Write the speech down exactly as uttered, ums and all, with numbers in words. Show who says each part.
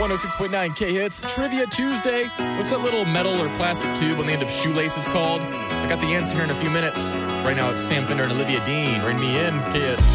Speaker 1: one oh six point nine K-Hits. Trivia Tuesday. What's that little metal or plastic tube on the end of shoelaces called? I got the answer here in a few minutes. Right now, it's Sam Fender and Olivia Dean. Bring me in, K-Hits.